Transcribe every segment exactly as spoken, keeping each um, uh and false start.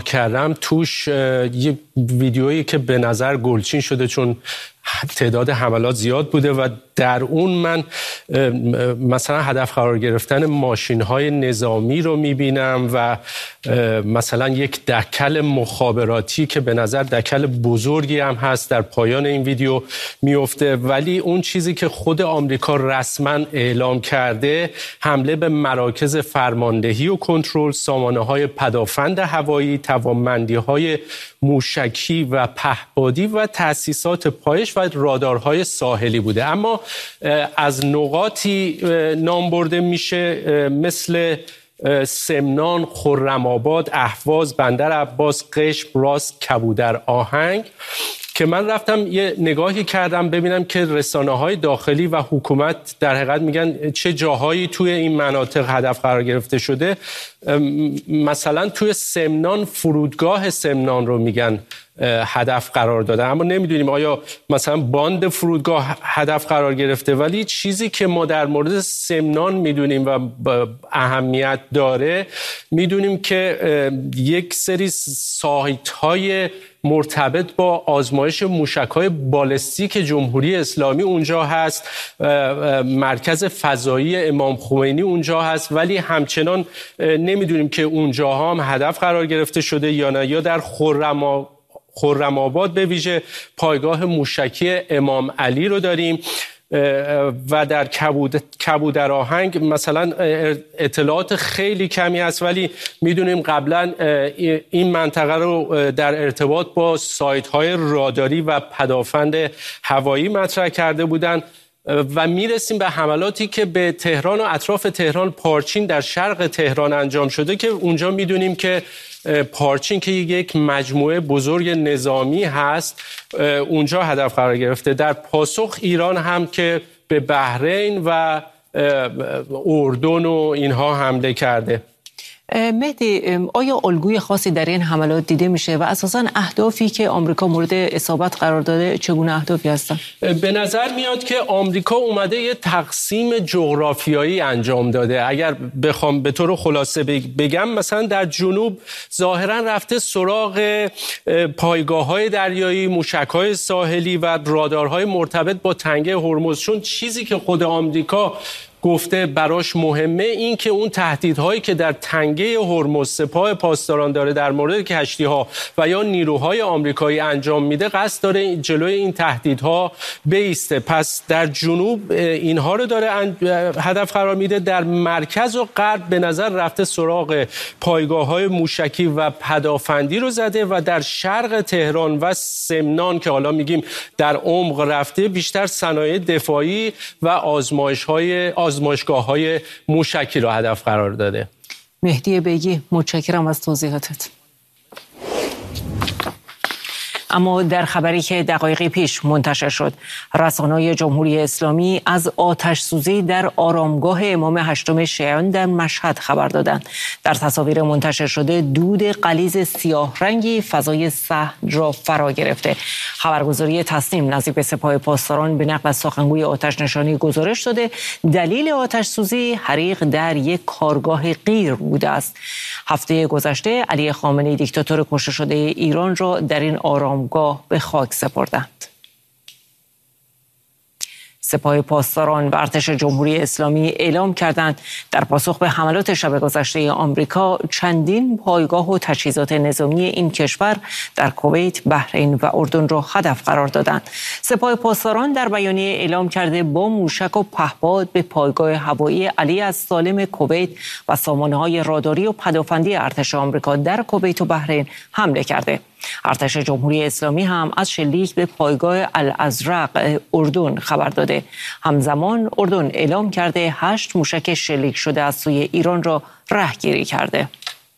نگاه کردم توش یه ویدیویی که به نظر گلچین شده چون تعداد حملات زیاد بوده و در اون من مثلا هدف قرار گرفتن ماشین‌های نظامی رو می‌بینم و مثلا یک دکل مخابراتی که به نظر دکل بزرگی هم هست در پایان این ویدیو میفته، ولی اون چیزی که خود آمریکا رسما اعلام کرده حمله به مراکز فرماندهی و کنترل، سامانه‌های پدافند هوایی، توانمندی‌های موشکی و پهپادی و تأسیسات پایش و رادارهای ساحلی بوده. اما از نقاطی نام برده میشه مثل سمنان، خرم‌آباد، اهواز، بندر عباس، قشم، راست، کبودر آهنگ که من رفتم یه نگاهی کردم ببینم که رسانه‌های داخلی و حکومت در حقیقت میگن چه جاهایی توی این مناطق هدف قرار گرفته شده. مثلا توی سمنان فرودگاه سمنان رو میگن هدف قرار داده، اما نمیدونیم آیا مثلا باند فرودگاه هدف قرار گرفته، ولی چیزی که ما در مورد سمنان میدونیم و اهمیت داره میدونیم که یک سری سایت‌های مرتبط با آزمایش موشک‌های بالستیک جمهوری اسلامی اونجا هست، مرکز فضایی امام خمینی اونجا هست، ولی همچنان نمیدونیم که اونجاها هم هدف قرار گرفته شده یا نه. یا در خرم خرم‌آباد به ویژه پایگاه موشکی امام علی رو داریم و در کبود کبودر آهنگ مثلا اطلاعات خیلی کمی هست، ولی میدونیم قبلا این منطقه رو در ارتباط با سایت‌های راداری و پدافند هوایی مطرح کرده بودن و میرسیم به حملاتی که به تهران و اطراف تهران، پارچین در شرق تهران انجام شده که اونجا میدونیم که پارچین که یک مجموعه بزرگ نظامی هست اونجا هدف قرار گرفته. در پاسخ ایران هم که به بحرین و اردن و اینها حمله کرده. مهدی، آیا الگوی خاصی در این حملات دیده میشه و اساساً اهدافی که آمریکا مورد اصابت قرار داده چگونه اهدافی هستن؟ به نظر میاد که آمریکا اومده یه تقسیم جغرافیایی انجام داده. اگر بخوام به طور خلاصه بگم، مثلا در جنوب ظاهراً رفته سراغ پایگاه‌های دریایی، موشک‌های ساحلی و رادارهای مرتبط با تنگه هرمز، چون چیزی که خود آمریکا گفته براش مهمه این که اون تهدیدهایی که در تنگه هرمز سپاه پاسداران داره در مورد کشتی‌ها و یا نیروهای آمریکایی انجام میده، قصد داره جلوی این تهدیدها بایسته. پس در جنوب اینها رو داره هدف قرار میده. در مرکز و غرب به نظر رفته سراغ پایگاه‌های موشکی و پدافندی رو زده و در شرق تهران و سمنان که حالا میگیم در عمق رفته، بیشتر صنایع دفاعی و آزمایش‌های آزمایشگاه‌های موشکی را هدف قرار داده. مهدی بیگی، متشکرم از توضیحاتت. اما در خبری که دقایقی پیش منتشر شد، رسانه‌های جمهوری اسلامی از آتش سوزی در آرامگاه امام هشتم شیعیان در مشهد خبر دادند. در تصاویر منتشر شده دود غلیظ سیاه رنگی فضای صحن را فرا گرفته. خبرگزاری تسنیم نزدیک به سپاه پاسداران به نقل از سخنگوی آتش نشانی گزارش داده دلیل آتش سوزی حریق در یک کارگاه غیر بوده است. هفته گذشته علی خامنه‌ای دیکتاتور کشته شده ایران را در این آرامگاه به خاک سپردند. سپاه پاسداران و ارتش جمهوری اسلامی اعلام کردند در پاسخ به حملات شب گذشته آمریکا چندین پایگاه و تجهیزات نظامی این کشور در کویت، بحرین و اردن را هدف قرار دادند. سپاه پاسداران در بیانیه اعلام کرده با موشک و پهپاد به پایگاه هوایی علی از سالم کویت و سامانه‌های راداری و پدافندی ارتش آمریکا در کویت و بحرین حمله کرده. ارتش جمهوری اسلامی هم از شلیک به پایگاه الازرق اردن خبر داده. همزمان اردن اعلام کرده هشت موشک شلیک شده از سوی ایران را رهگیری کرده.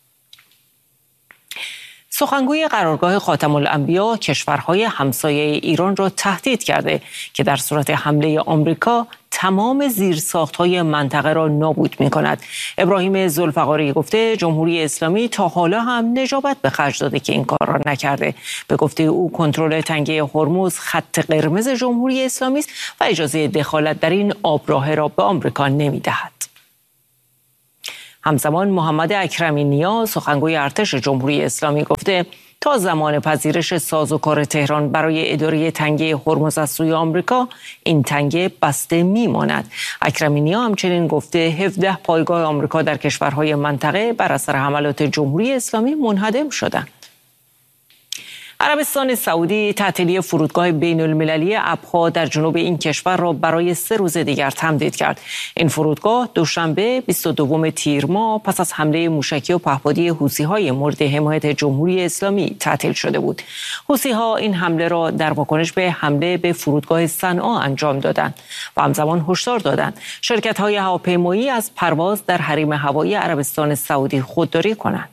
سخنگوی قرارگاه خاتم الانبیا کشورهای همسایه ایران را تهدید کرده که در صورت حمله آمریکا تمام زیرساخت‌های منطقه را نابود می‌کند. ابراهیم ذوالفقاری گفته جمهوری اسلامی تا حالا هم نجابت به خرج داده که این کار را نکرده. به گفته او کنترل تنگه هرمز خط قرمز جمهوری اسلامی است و اجازه دخالت در این آبراه را به آمریکا نمی‌دهد. همزمان محمد اکرمی نیا سخنگوی ارتش جمهوری اسلامی گفته تا زمان پذیرش سازوکار تهران برای اداره تنگه هرمز از سوی آمریکا این تنگه بسته میماند. اکرمی نیا همچنین گفته هفده پایگاه آمریکا در کشورهای منطقه بر اثر حملات جمهوری اسلامی منهدم شدند. عربستان سعودی تعطیلی فرودگاه بین المللی ابها در جنوب این کشور را برای سه روز دیگر تمدید کرد. این فرودگاه دوشنبه بیست و دوم تیر ماه پس از حمله موشکی و پهپادی حوثی‌های مورد حمایت جمهوری اسلامی تعطیل شده بود. حوثی‌ها این حمله را در واکنش به حمله به فرودگاه صنعا انجام دادند و همزمان هشدار دادند شرکت‌های هواپیمایی از پرواز در حریم هوایی عربستان سعودی خودداری کنند.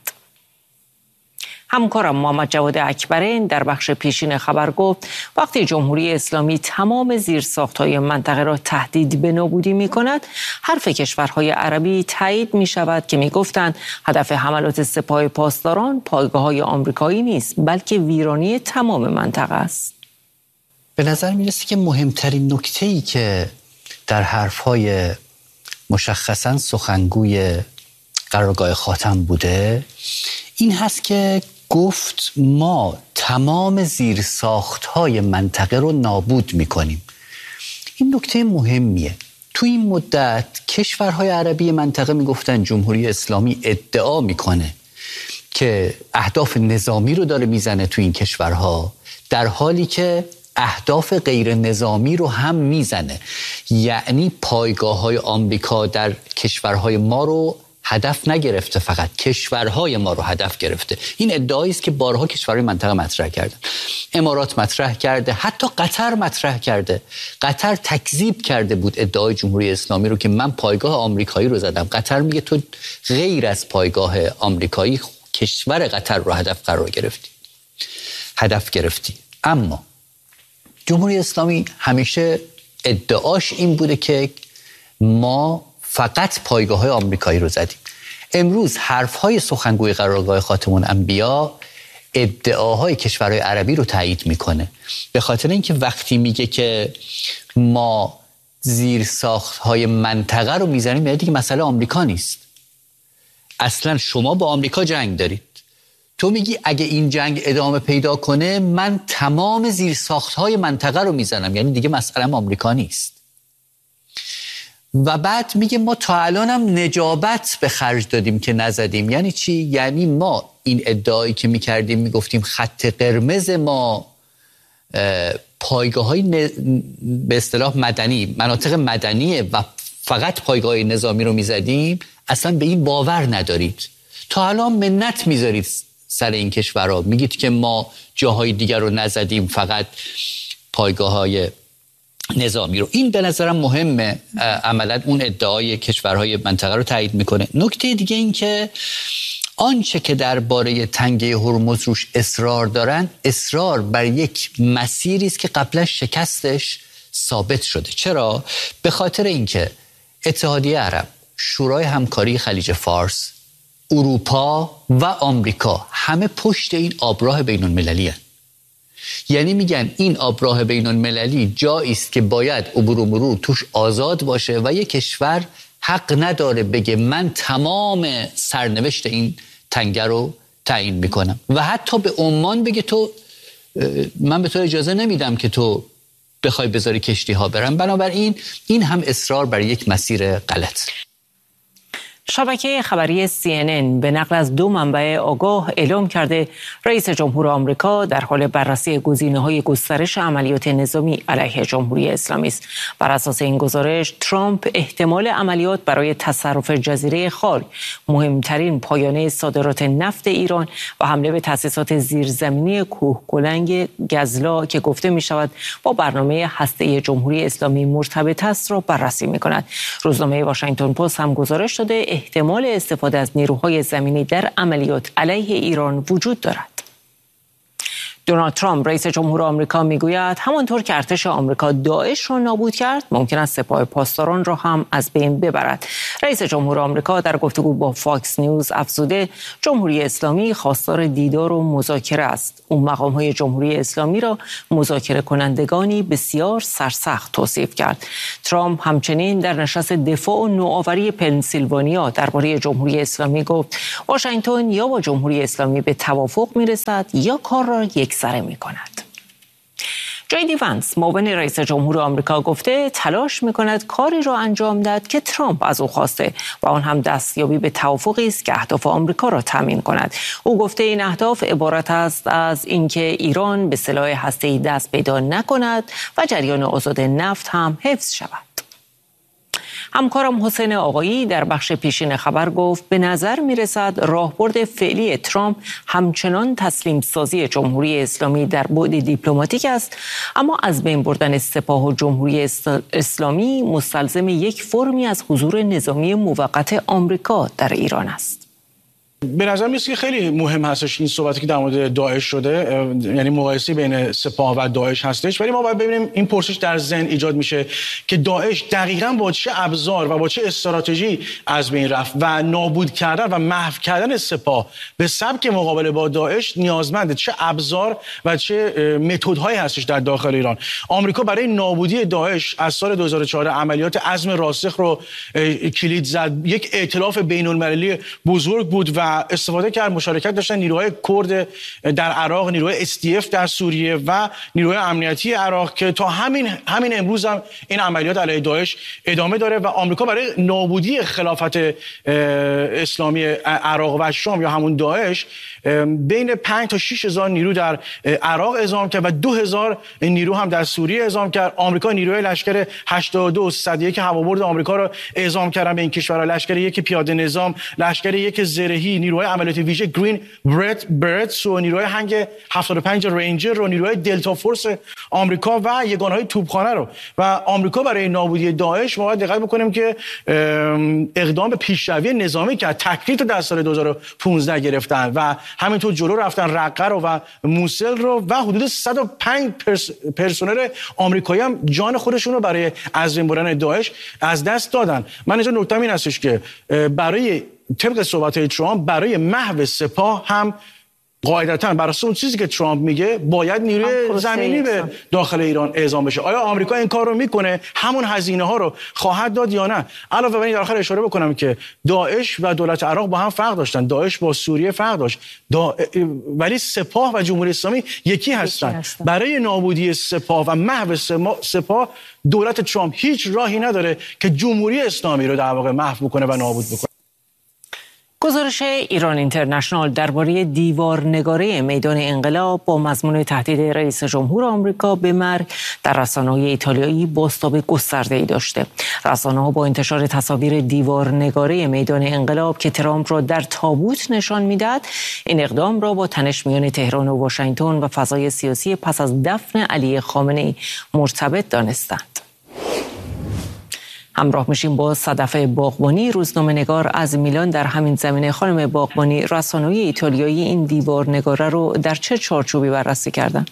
همکارم محمد جواد اکبرین در بخش پیشین خبر گفت وقتی جمهوری اسلامی تمام زیرساخت‌های منطقه را تهدید به نابودی می‌کند، حرف کشورهای عربی تایید می‌شود که می‌گفتند هدف حملات سپاه پاسداران پایگاه‌های آمریکایی نیست، بلکه ویرانی تمام منطقه است. به نظر می‌رسه که مهمترین نکته‌ای که در حرف‌های مشخصاً سخنگوی قرارگاه خاتم بوده این هست که گفت ما تمام زیرساخت‌های منطقه رو نابود می‌کنیم. این نکته مهمیه. تو این مدت کشورهای عربی منطقه میگفتن جمهوری اسلامی ادعا میکنه که اهداف نظامی رو داره میزنه تو این کشورها، در حالی که اهداف غیر نظامی رو هم میزنه. یعنی پایگاه‌های آمریکا در کشورهای ما رو هدف نگرفته، فقط کشورهای ما رو هدف گرفته. این ادعایی است که بارها کشورهای منطقه مطرح کردن. امارات مطرح کرده، حتی قطر مطرح کرده. قطر تکذیب کرده بود ادعای جمهوری اسلامی رو که من پایگاه آمریکایی رو زدم. قطر میگه تو غیر از پایگاه آمریکایی کشور قطر رو هدف قرار گرفتی. هدف گرفتی. اما جمهوری اسلامی همیشه ادعاش این بوده که ما فقط پایگاه‌های آمریکایی رو زدیم. امروز حرف‌های سخنگوی قرارگاه خاتم الانبیا ادعاهای کشورهای عربی رو تایید میکنه، به خاطر اینکه وقتی میگه که ما زیرساخت‌های منطقه رو میزنیم یعنی دیگه مسئله آمریکا نیست. اصلا شما با آمریکا جنگ دارید. تو میگی اگه این جنگ ادامه پیدا کنه من تمام زیرساخت‌های منطقه رو میزنم، یعنی دیگه مسئله آمریکا نیست. و بعد میگه ما تا الان هم نجابت به خرج دادیم که نزدیم. یعنی چی؟ یعنی ما این ادعایی که میکردیم میگفتیم خط قرمز ما پایگاه های ن... به اصطلاح مدنی، مناطق مدنیه و فقط پایگاه نظامی رو میزدیم، اصلا به این باور ندارید. تا الان منت میذارید سر این کشورها، میگید که ما جاهای دیگر رو نزدیم، فقط پایگاه های نظامی رو. این به نظرم مهمه، عملا اون ادعای کشورهای منطقه رو تایید میکنه. نکته دیگه این که آنچه که درباره تنگه هرمز روش اصرار دارن، اصرار بر یک مسیری است که قبلا شکستش ثابت شده. چرا؟ به خاطر اینکه اتحادیه عرب، شورای همکاری خلیج فارس، اروپا و آمریکا همه پشت این آبراه بین المللی هستند. یعنی میگن این آبراه بین المللی جایی است که باید عبور و مرور توش آزاد باشه و یک کشور حق نداره بگه من تمام سرنوشت این تنگه رو تعیین میکنم و حتی به عمان بگه تو من به تو اجازه نمیدم که تو بخوای بذاری کشتی ها برن. بنابراین این هم اصرار بر یک مسیر غلط. شبکه خبری سی ان ان به نقل از دو منبع آگاه اعلام کرده رئیس جمهور آمریکا در حال بررسی گزینه‌های گسترش عملیات نظامی علیه جمهوری اسلامی است. بر اساس این گزارش ترامپ احتمال عملیات برای تصرف جزیره خارک، مهمترین پایانه صادرات نفت ایران و حمله به تأسیسات زیرزمینی کوهگلنگ گزلا که گفته می‌شود با برنامه هسته‌ای جمهوری اسلامی مرتبط است را بررسی می‌کند. روزنامه واشنگتن پست هم گزارش داده احتمال استفاده از نیروهای زمینی در عملیات علیه ایران وجود دارد. دونالد ترامپ رئیس جمهور آمریکا میگوید همانطور که ارتش آمریکا داعش را نابود کرد ممکن است سپاه پاسداران را هم از بین ببرد. رئیس جمهور آمریکا در گفتگو با فاکس نیوز افزوده جمهوری اسلامی خواستار دیدار و مذاکره است. او مقام‌های جمهوری اسلامی را مذاکره کنندگانی بسیار سرسخت توصیف کرد. ترامپ همچنین در نشست دفاع و نوآوری پنسیلوانیا درباره جمهوری اسلامی گفت واشنگتن یا با جمهوری اسلامی به توافق میرسد یا کار را یکسره میکند. جی دی وانس معاون رئیس جمهور آمریکا گفته تلاش میکند کاری را انجام دهد که ترامپ از او خواسته و آن هم دستیابی به توافقی است که اهداف آمریکا را تامین کند. او گفته این اهداف عبارت است از اینکه ایران به سلاح هسته‌ای دست پیدا نکند و جریان آزاد نفت هم حفظ شود. همکارم حسین آقایی در بخش پیشین خبر گفت به نظر میرسد راهبرد فعلی ترامپ همچنان تسلیم سازی جمهوری اسلامی در بعد دیپلماتیک است، اما از بین بردن سپاه و جمهوری اسلامی مستلزم یک فرمی از حضور نظامی موقت آمریکا در ایران است. به نظر میاد که خیلی مهم هستش این صحبتی که در مورد داعش شده، یعنی مقایسه بین سپاه و داعش هستش، ولی ما باید ببینیم این پرسش در ذهن ایجاد میشه که داعش دقیقاً با چه ابزار و با چه استراتژی از بین رفت و نابود کردن و محو کردن سپاه به سبک مقابله با داعش نیازمند چه ابزار و چه متدهایی هستش در داخل ایران. آمریکا برای نابودی داعش از سال دو هزار و چهارده عملیات عزم راسخ رو کلید زد. یک ائتلاف بین‌المللی بزرگ بود و استفاده کرد. مشارکت داشتن نیروهای کرد در عراق، نیروهای اس دی اف در سوریه و نیروهای امنیتی عراق که تا همین همین امروز هم این عملیات علیه داعش ادامه داره و آمریکا برای نابودی خلافت اسلامی عراق و شام یا همون داعش بین پنج تا شش هزار نیرو در عراق اعزام کرد و دو هزار نیرو هم در سوریه اعزام کرد. آمریکا نیروهای لشکر هشتاد و دو صد و یک هوابرد آمریکا رو اعزام کردن به این کشورها، لشکر یک پیاده نظام، لشکر یک زرهی، نیروهای عملیاتی ویژه گرین برت برتس و نیروهای هنگ هفتاد و پنج رنجر و نیروهای دلتا فورس آمریکا و یگانهای توپخانه رو. و آمریکا برای نابودی داعش ما باید دقت بکنیم که اقدام به پیشروی نظامی کرد. تکریت رو در سال دو هزار و پانزده گرفتن و همینطور جلو رفتن رقه رو و موسل رو و حدود صد و پنج پرس، پرسنل آمریکایی هم جان خودشون رو برای از بین بردن داعش از دست دادن. من اینجا نکته این هستش که برای طبق صحبت‌های ترامپ برای محو سپاه هم قاعدتاً بر اساس اون چیزی که ترامپ میگه باید نیروی زمینی به داخل ایران اعزام بشه. آیا آمریکا این کار رو میکنه؟ همون هزینه ها رو خواهد داد یا نه؟ علاوه بر این در آخر اشاره بکنم که داعش و دولت عراق با هم فرق داشتن. داعش با سوریه فرق داشت. دا... ولی سپاه و جمهوری اسلامی یکی هستن. هستن. برای نابودی سپاه و محو سپاه دولت ترامپ هیچ راهی نداره که جمهوری اسلامی رو در واقع محو بکنه و نابود بکنه. گزارش ایران اینترنشنال درباره دیوارنگاره میدان انقلاب با مضمون تهدید رئیس جمهور آمریکا به مرگ در رسانه‌های ایتالیایی بازتاب گسترده‌ای داشته. رسانه‌ها با انتشار تصاویر دیوارنگاره میدان انقلاب که ترامپ را در تابوت نشان می‌دهد، این اقدام را با تنش میان تهران و واشنگتن و فضای سیاسی پس از دفن علی خامنه‌ای مرتبط دانستند. همراه میشیم با صدف باغبانی، روزنامه‌نگار از میلان. در همین زمینه خانم باغبانی، رسانه‌های ایتالیایی این دیوارنگاره رو در چه چارچوبی بررسی کردن؟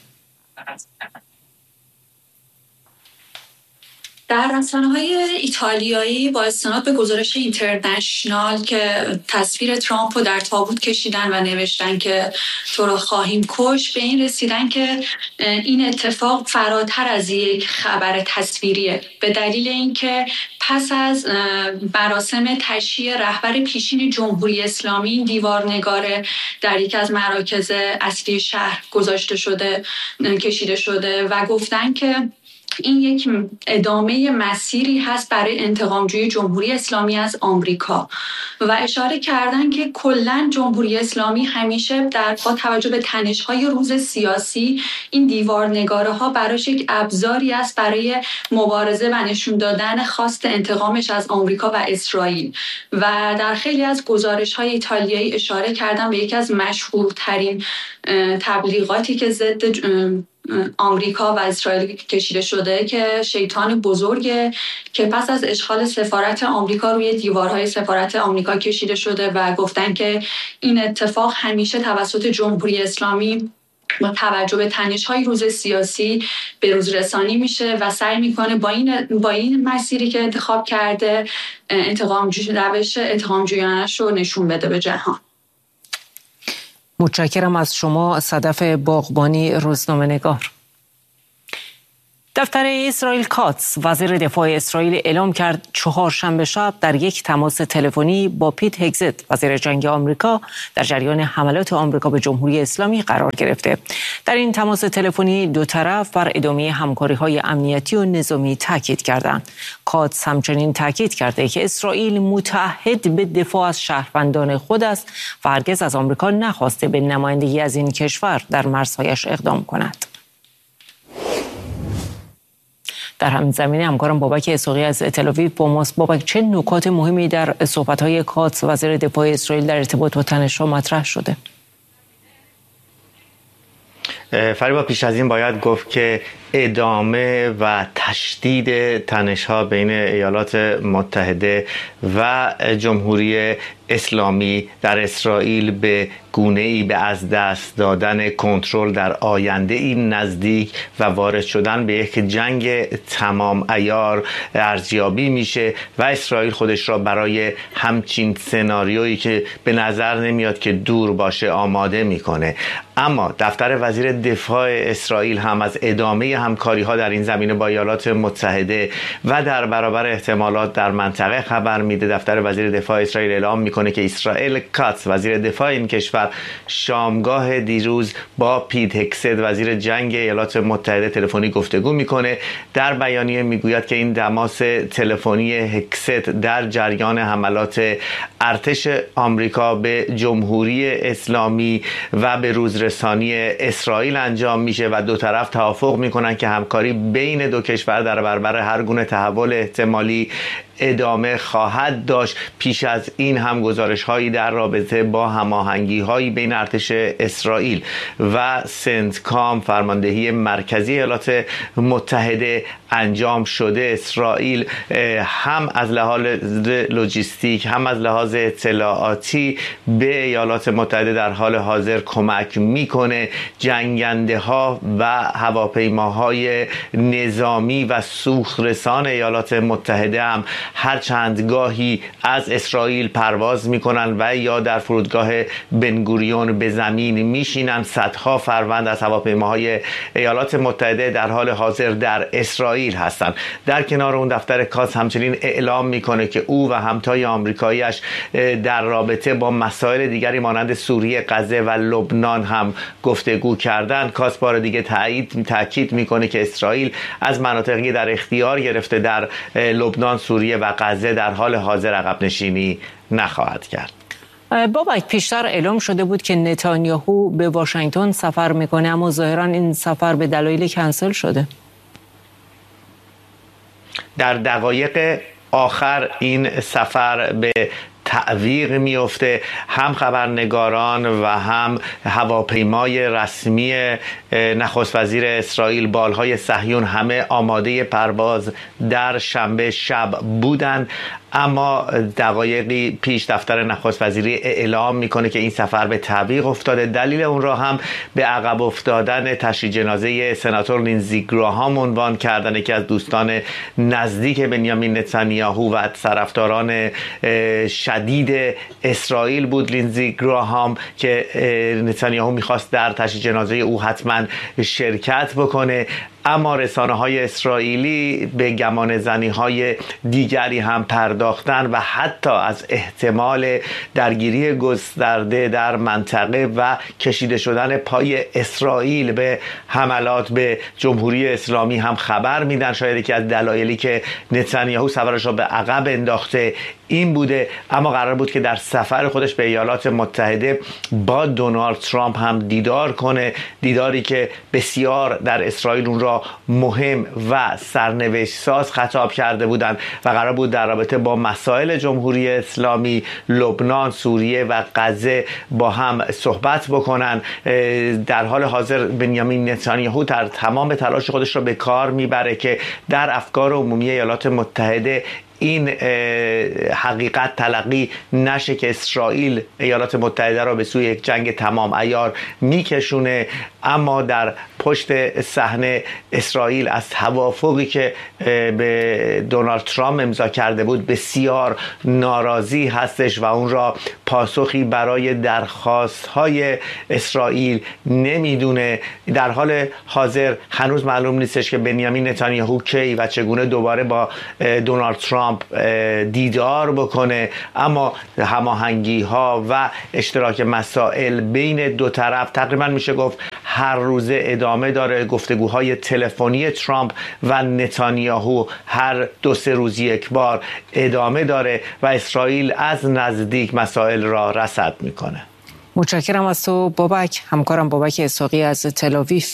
در رسانه‌های ایتالیایی با استناد به گزارش اینترنشنال که تصویر ترامپ رو در تابوت کشیدن و نوشتن که تو رو خواهیم کش، به این رسیدن که این اتفاق فراتر از یک خبر تصویریه، به دلیل اینکه پس از مراسم تشییع رهبر پیشین جمهوری اسلامی دیوارنگاره در یک از مراکز اصلی شهر گذاشته شده، کشیده شده و گفتن که این یک ادامه مسیری هست برای انتقامجویی جمهوری اسلامی از آمریکا و اشاره کردن که کلاً جمهوری اسلامی همیشه در با توجه به تنش‌های روز سیاسی این دیوارنگاره ها براش یک ابزاری است برای مبارزه و نشون دادن خواست انتقامش از آمریکا و اسرائیل. و در خیلی از گزارش‌های ایتالیایی اشاره کردن به یکی از مشهورترین تبلیغاتی که ضد آمریکا و اسرائیل کشیده شده که شیطان بزرگه که پس از اشغال سفارت آمریکا روی دیوارهای سفارت آمریکا کشیده شده و گفتن که این اتفاق همیشه توسط جمهوری اسلامی با توجه به تنش‌های روز سیاسی به روز رسانی میشه و سعی میکنه با این با این مسیری که انتخاب کرده انتقام جویی روش انتقام جویانش رو نشون بده به جهان. متشکرم از شما صدف باغبانی، روزنامه‌نگار. دفتر اسرائیل کاتس وزیر دفاع اسرائیل اعلام کرد چهارشنبه شب در یک تماس تلفنی با پیت هگزت وزیر جنگ آمریکا در جریان حملات آمریکا به جمهوری اسلامی قرار گرفته. در این تماس تلفنی دو طرف بر ادامه همکاری‌های امنیتی و نظامی تاکید کردند. کاتس همچنین تاکید کرده که اسرائیل متعهد به دفاع از شهروندان خود است و هرگز از آمریکا نخواسته به نمایندگی از این کشور در مرزهایش اقدام کند. در همین زمینه همکارم بابک اسحاقی از تل‌آویو با ماست. بابک، چه نکات مهمی در صحبت‌های کاتس وزیر دفاع اسرائیل در ارتباط با تنش‌ها مطرح شده؟ فریبا، پیش از این باید گفت که ادامه و تشدید تنش‌ها بین ایالات متحده و جمهوری اسلامی در اسرائیل به گونه‌ای به از دست دادن کنترل در آینده این نزدیک و وارد شدن به یک جنگ تمام عیار ارزیابی میشه و اسرائیل خودش را برای همچین سناریویی که به نظر نمیاد که دور باشه آماده میکنه. اما دفتر وزیر دفاع اسرائیل هم از ادامه همکاری ها در این زمینه با ایالات متحده و در برابر احتمالات در منطقه خبر میده. دفتر وزیر دفاع اسرائیل اعلام میکنه که اسرائیل کاتس وزیر دفاع این کشور شامگاه دیروز با پیت هگزت وزیر جنگ ایالات متحده تلفنی گفتگو میکنه. در بیانیه میگوید که این تماس تلفنی هگزت در جریان حملات ارتش آمریکا به جمهوری اسلامی و به روزرسانی اسرائیل انجام میشه و دو طرف توافق میکنن که همکاری بین دو کشور در برابر هر گونه تحول احتمالی ادامه خواهد داشت. پیش از این هم گزارش هایی در رابطه با هماهنگی هایی بین ارتش اسرائیل و سنتکام فرماندهی مرکزی ایالات متحده انجام شده. اسرائیل هم از لحاظ لوجستیک هم از لحاظ اطلاعاتی به ایالات متحده در حال حاضر کمک میکنه. جنگنده ها و هواپیماهای نظامی و سوخترسان ایالات متحده هم هر چند گاهی از اسرائیل پرواز میکنن و یا در فرودگاه بنگوریون به زمین میشینن. صدها فروند از هواپیماهای ایالات متحده در حال حاضر در اسرائیل هستند. در کنار اون دفتر کاتس همچنین اعلام میکنه که او و همتای آمریکاییش در رابطه با مسائل دیگری مانند سوریه، غزه و لبنان هم گفتگو کردن. کاتس بار دیگه تایید تاکید میکنه که اسرائیل از مناطقی در اختیار گرفته در لبنان، سوریه و غزه در حال حاضر عقب نشینی نخواهد کرد. بابک، پیشتر اعلام شده بود که نتانیاهو به واشنگتن سفر میکنه، اما ظاهرا این سفر به دلایلی کنسل شده. در دقایق آخر این سفر به تعویق میفته. هم خبرنگاران و هم هواپیمای رسمی نخست وزیر اسرائیل بالهای صهیون همه آماده پرواز در شنبه شب بودند، اما دقایقی پیش دفتر نخست وزیری اعلام میکنه که این سفر به تعویق افتاده. دلیل اون را هم به عقب افتادن تشییع جنازه سناتور لینزی گراهام عنوان کردن، که از دوستان نزدیک بنیامین نتانیاهو و طرفداران شدید اسرائیل بود. لینزی گراهام که نتانیاهو میخواست در تشییع جنازه او حتما شرکت بکنه، اما رسانه های اسرائیلی به گمان زنی های دیگری هم پرداختن و حتی از احتمال درگیری گسترده در منطقه و کشیده شدن پای اسرائیل به حملات به جمهوری اسلامی هم خبر میدن. شاید یکی از دلایلی که نتانیاهو سفرش را به عقب انداخته این بوده. اما قرار بود که در سفر خودش به ایالات متحده با دونالد ترامپ هم دیدار کنه، دیداری که بسیار در اسرائیل اون را مهم و سرنوشت ساز خطاب کرده بودند و قرار بود در رابطه با مسائل جمهوری اسلامی، لبنان، سوریه و غزه با هم صحبت بکنن. در حال حاضر بنیامین نتانیاهو در تمام تلاش خودش را به کار میبره که در افکار عمومی ایالات متحده این حقیقت تلقی نشه که اسرائیل ایالات متحده را به سوی یک جنگ تمام عیار میکشونه، اما در پشت صحنه اسرائیل از توافقی که به دونالد ترامپ امضا کرده بود بسیار ناراضی هستش و اون را پاسخی برای درخواست‌های اسرائیل نمیدونه. در حال حاضر هنوز معلوم نیستش که بنیامین نتانیاهو کی و چگونه دوباره با دونالد ترامپ دیدار بکنه، اما هماهنگی‌ها و اشتراک مسائل بین دو طرف تقریبا میشه گفت هر روزه ادامه داره. گفتگوهای تلفنی ترامپ و نتانیاهو هر دو سه روز یک بار ادامه داره و اسرائیل از نزدیک مسائل را رصد میکنه. متشکرم از تو بابک. همکارم بابک اسحاقی از تل‌آویو.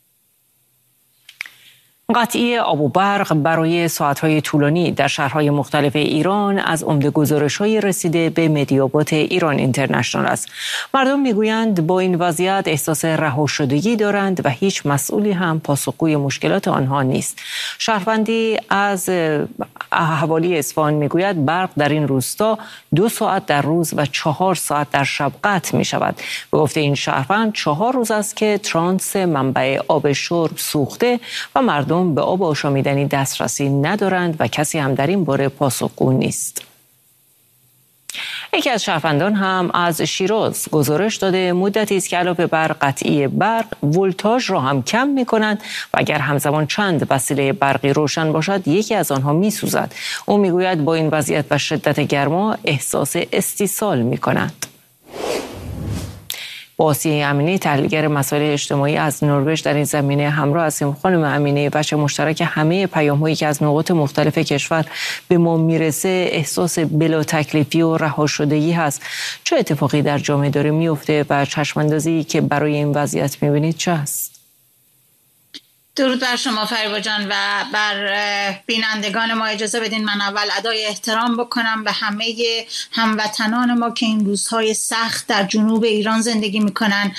قطعی آب و برق برای ساعت‌های طولانی در شهرهای مختلف ایران از عمده گزارش‌های رسیده به مدیابات ایران اینترنشنال است. مردم میگویند با این وضعیت احساس رهاشدگی دارند و هیچ مسئولی هم پاسخگوی مشکلات آنها نیست. شهروندی از احوالی اصفهان میگوید برق در این روستا دو ساعت در روز و چهار ساعت در شب قطع می شود. به گفته این شهروند چهار روز است که ترانس منبع آب شرب سوخته و مردم به آب آشامیدنی دسترسی ندارند و کسی هم در این باره پاسخگو نیست. یکی از شهروندان هم از شیراز گزارش داده مدتی است که علاوه بر قطعی برق ولتاژ را هم کم می کنند و اگر همزمان چند وسیله برقی روشن باشد یکی از آنها می سوزد. او می گوید با این وضعیت و شدت گرما احساس استیصال می کند. باسیه امینی تحلیلگر مسائل اجتماعی از نروژ در این زمینه همراه هستیم. خانم امینی، وجه مشترک همه پیام‌هایی که از نقاط مختلف کشور به ما میرسه احساس بلا تکلیفی و رهاشدگی هست. چه اتفاقی در جامعه داره میفته و چشم‌اندازی که برای این وضعیت میبینید چه است؟ درود بر شما فریبا جان و بر بینندگان ما. اجازه بدین من اول ادای احترام بکنم به همه هموطنان ما که این روزهای سخت در جنوب ایران زندگی میکنن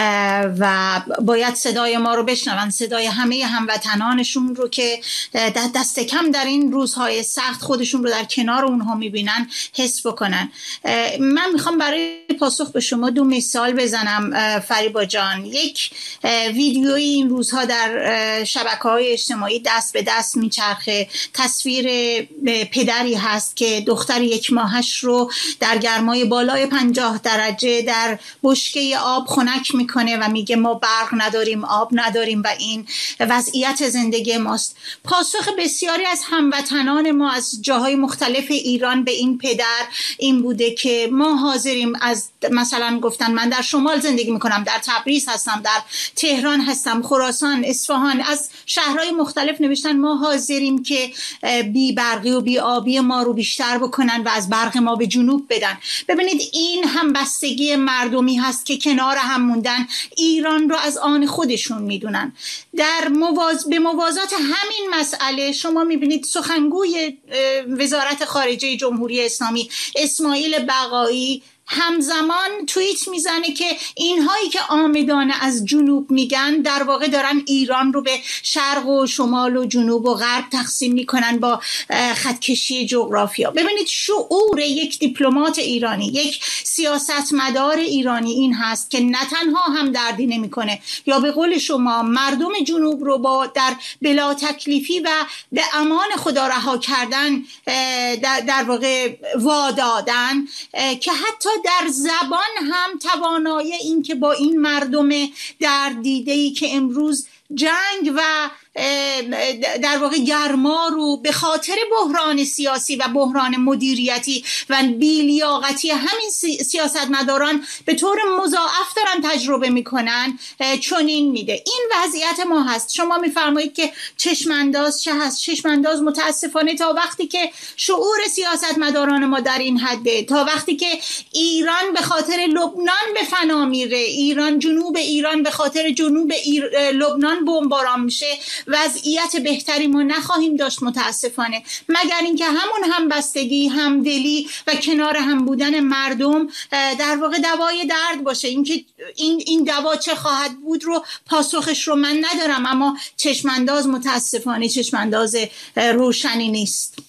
و باید صدای ما رو بشنون، صدای همه هموطنانشون رو که دست کم در این روزهای سخت خودشون رو در کنار اونها میبینن حس بکنن. من میخوام برای پاسخ به شما دو مثال بزنم فریبا جان. یک ویدیویی این روزها در شبکه‌های اجتماعی دست به دست میچرخه. تصویر پدری هست که دختر یک ماهش رو در گرمای بالای پنجاه درجه در بشکه آب خنک میکنه و میگه ما برق نداریم، آب نداریم و این وضعیت زندگی ماست. پاسخ بسیاری از هموطنان ما از جاهای مختلف ایران به این پدر این بوده که ما حاضریم، از مثلا گفتن من در شمال زندگی میکنم، در تبریز هستم، در تهران هستم، خراسان، اصفهان، از شهرهای مختلف نوشتن ما حاضریم که بی برقی و بی آبی ما رو بیشتر بکنن و از برق ما به جنوب بدن. ببینید این همبستگی مردمی هست که کنار هم موندن، ایران رو از آن خودشون میدونن. در مواز... به موازات همین مسئله شما میبینید سخنگوی وزارت خارجه جمهوری اسلامی اسماعیل بقایی همزمان توییت میزنه که اینهایی که آمدانه از جنوب میگن در واقع دارن ایران رو به شرق و شمال و جنوب و غرب تقسیم میکنن با خطکشی جغرافیا. ببینید شعور یک دیپلمات ایرانی، یک سیاستمدار ایرانی این هست که نه تنها هم دردی نمیکنه یا به قول شما مردم جنوب رو با در بلا تکلیفی و به امان خدا رها کردن در, در واقع وادادن، که حتی در زبان هم توانایی این که با این مردم در دیده‌ای که امروز جنگ و در واقع گرما رو به خاطر بحران سیاسی و بحران مدیریتی و بی‌لیاقتی همین سیاستمداران به طور مضاعف دارن تجربه میکنن چنین میده. این وضعیت ما هست. شما میفرمایید که چشمانداز چه هست؟ چشمانداز متاسفانه تا وقتی که شعور سیاستمداران ما در این حده، تا وقتی که ایران به خاطر لبنان به فنا میره، ایران جنوب ایران به خاطر جنوب ایر... لبنان بمباران میشه، وضعیت بهتری ما نخواهیم داشت متاسفانه، مگر اینکه همون همبستگی، همدلی و کنار هم بودن مردم در واقع دوای درد باشه. اینکه این این دوا چه خواهد بود رو پاسخش رو من ندارم، اما چشمانداز متاسفانه چشمانداز روشنی نیست.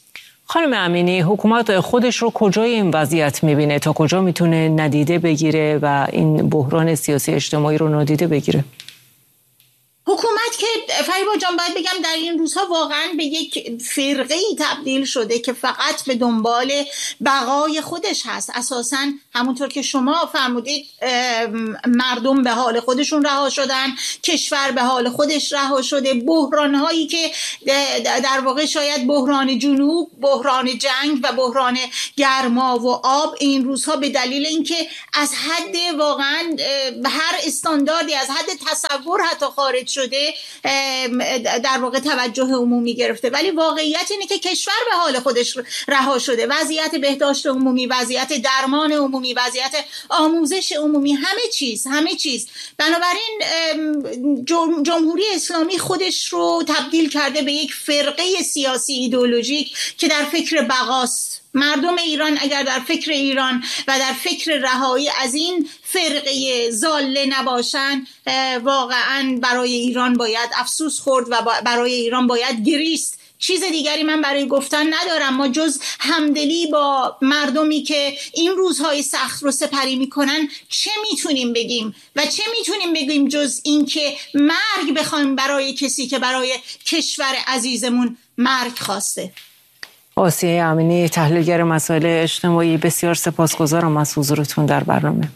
خانم امینی، حکومت خودش رو کجای این وضعیت میبینه؟ تا کجا میتونه ندیده بگیره و این بحران سیاسی اجتماعی رو نادیده بگیره؟ حکومت که فریبا جان باید بگم در این روزها واقعا به یک فرقه‌ای تبدیل شده که فقط به دنبال بقای خودش هست. اساساً همونطور که شما فرمودید مردم به حال خودشون رها شدن، کشور به حال خودش رها شده. بحران‌هایی که در واقع شاید بحران جنوب، بحران جنگ و بحران گرما و آب این روزها به دلیل اینکه از حد واقعا هر استانداردی، از حد تصور حتی خارج شده در واقع توجه عمومی گرفته. ولی واقعیت اینه که کشور به حال خودش رها شده. وضعیت بهداشت عمومی، وضعیت درمان عمومی، وضعیت آموزش عمومی، همه چیز همه چیز بنابراین جمهوری اسلامی خودش رو تبدیل کرده به یک فرقه سیاسی ایدئولوژیک که در فکر بقاست. مردم ایران اگر در فکر ایران و در فکر رهایی از این فرقه ضاله نباشن، واقعا برای ایران باید افسوس خورد و برای ایران باید گریست. چیز دیگری من برای گفتن ندارم ما جز همدلی با مردمی که این روزهای سخت رو سپری میکنن. چه میتونیم بگیم و چه میتونیم بگیم جز این که مرگ بخوایم برای کسی که برای کشور عزیزمون مرگ خواسته. آسیه امینی، تحلیلگر مسائل اجتماعی، بسیار سپاسگزارم از حضورتون در برنامه.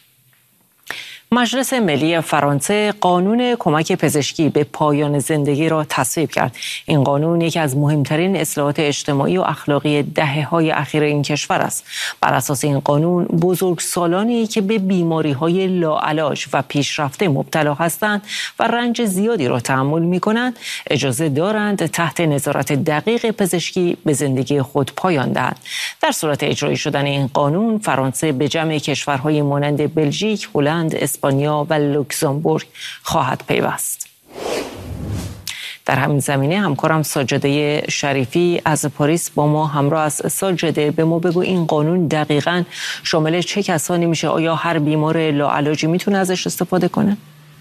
مجلس ملی فرانسه قانون کمک پزشکی به پایان زندگی را تصویب کرد. این قانون یکی از مهمترین اصلاحات اجتماعی و اخلاقی دهه‌های اخیر این کشور است. بر اساس این قانون بزرگسالانی که به بیماری‌های لاعلاج و پیشرفته مبتلا هستند و رنج زیادی را تحمل می‌کنند، اجازه دارند تحت نظارت دقیق پزشکی به زندگی خود پایان دهند. در صورت اجرایی شدن این قانون، فرانسه به جمع کشورهای مانند بلژیک، هلند، اسپانیا و لوکزامبورگ خواهد پیوست. در همین زمینه همکارم ساجده شریفی از پاریس با ما همراه است. ساجده، به ما بگو این قانون دقیقاً شامل چه کسانی میشه؟ آیا هر بیمار لاعلاجی میتونه ازش استفاده کنه؟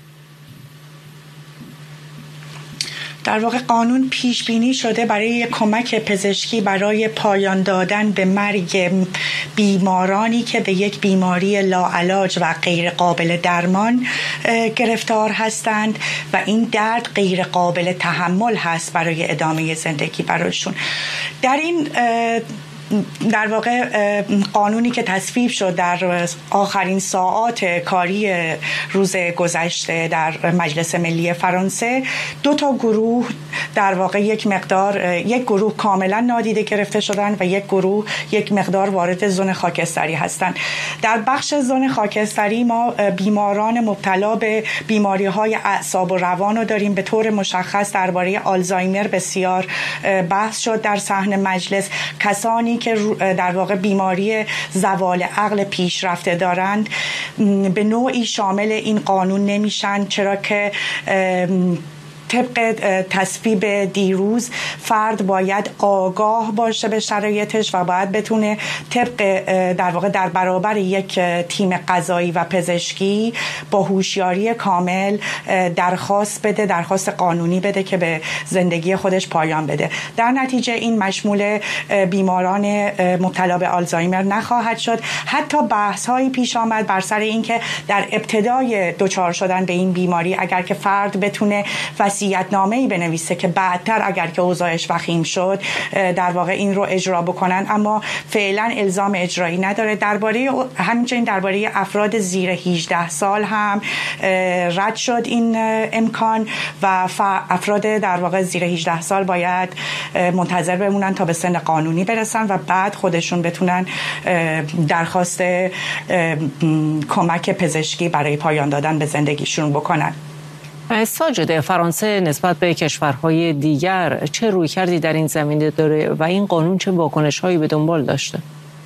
در واقع قانون پیش بینی شده برای کمک پزشکی برای پایان دادن به مرگ بیمارانی که به یک بیماری لاعلاج و غیر قابل درمان گرفتار هستند و این درد غیر قابل تحمل هست برای ادامه زندگی برایشون. در این در واقع قانونی که تصویب شد در آخرین ساعات کاری روز گذشته در مجلس ملی فرانسه، دو تا گروه در واقع یک مقدار یک گروه کاملا نادیده گرفته شدن و یک گروه یک مقدار وارد زون خاکستری هستند. در بخش زون خاکستری ما بیماران مبتلا به بیماری‌های اعصاب و روان رو داریم. به طور مشخص درباره آلزایمر بسیار بحث شد در صحن مجلس. کسانی که در واقع بیماری زوال عقل پیشرفته دارند به نوعی شامل این قانون نمیشن، چرا که طبق تصویب دیروز فرد باید آگاه باشه به شرایطش و باید بتونه طبق در واقع در برابر یک تیم قضایی و پزشکی با هوشیاری کامل درخواست بده، درخواست قانونی بده که به زندگی خودش پایان بده. در نتیجه این مشمول بیماران مبتلا به آلزایمر نخواهد شد. حتی بحث هایی پیش آمد بر سر این که در ابتدای دچار شدن به این بیماری اگر که فرد بتونه وصیت‌نامه‌ای بنویسه که بعدتر اگر که اوضاعش وخیم شد در واقع این رو اجرا بکنن، اما فعلا الزام اجرایی نداره. درباره همچنین درباره افراد زیر هجده سال هم رد شد این امکان و افراد در واقع زیر هجده سال باید منتظر بمونن تا به سن قانونی برسن و بعد خودشون بتونن درخواست کمک پزشکی برای پایان دادن به زندگیشون بکنن. ساجده، فرانسه نسبت به کشورهای دیگر چه رویکردی در این زمینه داره و این قانون چه واکنش‌هایی به دنبال داشته؟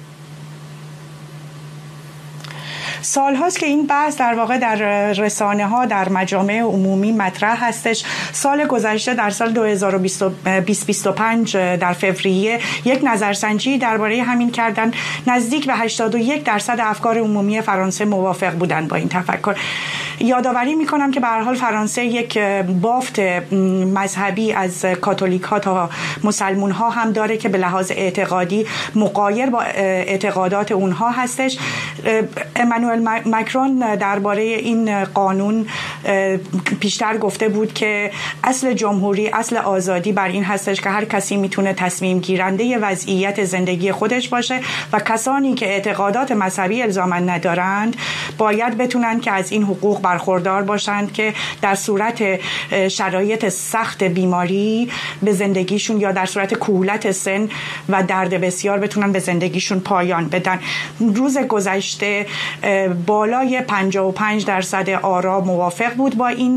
سال هاست که این بحث در واقع در رسانه ها در مجامع عمومی مطرح هستش. سال گذشته در سال دو هزار و بیست و پنج در فوریه یک نظرسنجی درباره همین کردن. نزدیک به هشتاد و یک درصد افکار عمومی فرانسه موافق بودن با این تفکر. یادآوری میکنم که به هر حال فرانسه یک بافت مذهبی از کاتولیک ها تا مسلمون ها هم داره که به لحاظ اعتقادی مغایر با اعتقادات اونها هستش. امانوئل مکرون درباره این قانون پیشتر گفته بود که اصل جمهوری، اصل آزادی بر این هستش که هر کسی میتونه تصمیم گیرنده وضعیت زندگی خودش باشه و کسانی که اعتقادات مذهبی الزاما ندارند باید بتونن که از این حقوق برخوردار باشند که در صورت شرایط سخت بیماری به زندگیشون یا در صورت کهولت سن و درد بسیار بتونن به زندگیشون پایان بدن. روز گذشته بالای پنجاه و پنج درصد آرا موافق بود با این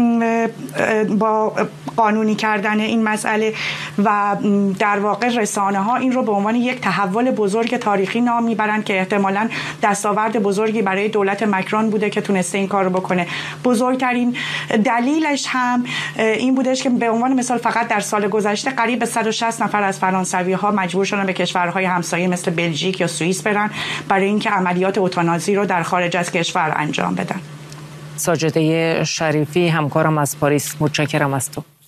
با قانونی کردن این مسئله و در واقع رسانه ها این رو به عنوان یک تحول بزرگ تاریخی نام میبرند که احتمالاً دستاورد بزرگی برای دولت مکرون بوده که تونسته این کار رو بکنه. بزرگترین دلیلش هم این بودش که به عنوان مثال فقط در سال گذشته قریب به صد و شصت نفر از فرانسوی ها مجبور شدن به کشورهای همسایه مثل بلژیک یا سوئیس برن برای اینکه عملیات اوتانازی رو در خارج از کشور انجام بدن. ساجده شریفی همکارم از پاریس، متشکرم از تو.